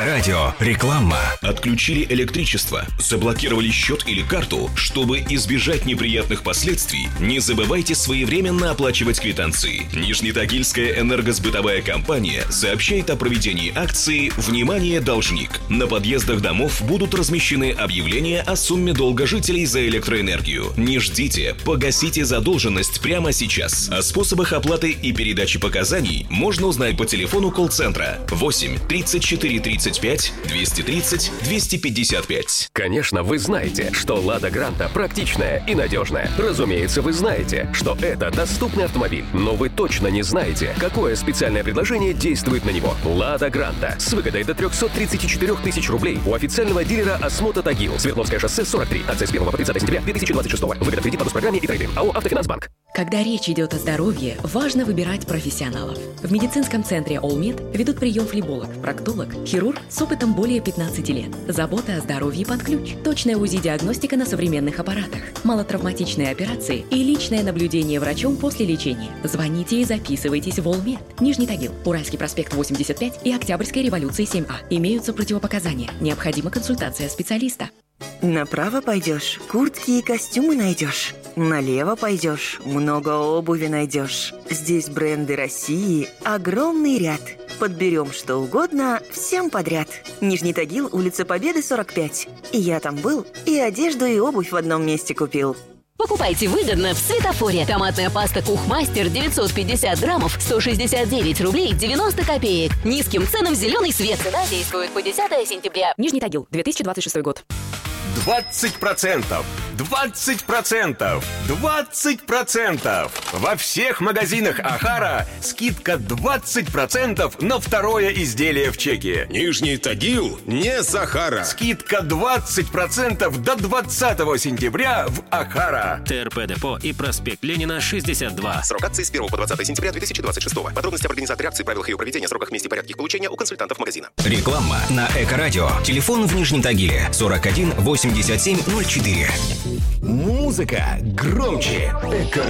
Эко-радио. Реклама. Отключили электричество, заблокировали счет или карту? Чтобы избежать неприятных последствий, не забывайте своевременно оплачивать квитанции. Нижнетагильская энергосбытовая компания сообщает о проведении акции «Внимание, должник». На подъездах домов будут размещены объявления о сумме долга жителей за электроэнергию. Не ждите, погасите задолженность прямо сейчас. О способах оплаты и передачи показаний можно узнать по телефону колл-центра 8 34 35 230 255. Конечно, вы знаете, что «Лада Гранта» практичная и надежная. Разумеется, вы знаете, что это доступный автомобиль. Но вы точно не знаете, какое специальное предложение действует на него. «Лада Гранта» с выгодой до 334 тысяч рублей у официального дилера «Осмота Тагил». Свердловское шоссе 43. Акция с 1 по 30 сентября 2026. Выгода кредит по госпрограмме и трейдинг. АО «Автофинансбанк». Когда речь идет о здоровье, важно выбирать профессионалов. В медицинском центре «Олмед» ведут прием флеболог, проктолог, хирург с опытом более 15 лет. Забота о здоровье под ключ. Точная УЗИ-диагностика на современных аппаратах. Малотравматичные операции и личное наблюдение врачом после лечения. Звоните и записывайтесь в «Олмед». Нижний Тагил, Уральский проспект 85 и Октябрьской революции 7А. Имеются противопоказания. Необходима консультация специалиста. Направо пойдешь, куртки и костюмы найдешь. Налево пойдешь, много обуви найдешь. Здесь бренды России, огромный ряд. Подберем что угодно, всем подряд. Нижний Тагил, улица Победы, 45. И я там был, и одежду, и обувь в одном месте купил. Покупайте выгодно в Светофоре. Томатная паста «Кухмастер» 950 граммов, 169 рублей 90 копеек. Низким ценам зеленый свет. Цена действует по 10 сентября. Нижний Тагил, 2026 год. 20%! 20%! 20%! Во всех магазинах Ахара скидка 20% на второе изделие в чеке. Нижний Тагил не Сахара. Скидка 20% до 20 сентября в Ахара. ТРП Депо и проспект Ленина, 62. Срок акции с 1 по 20 сентября 2026. Подробности об организаторе акции, правилах ее проведения, сроках, месте и порядке их получения у консультантов магазина. Реклама на Эко-радио. Телефон в Нижнем Тагиле 41 87 04. Музыка громче. Эко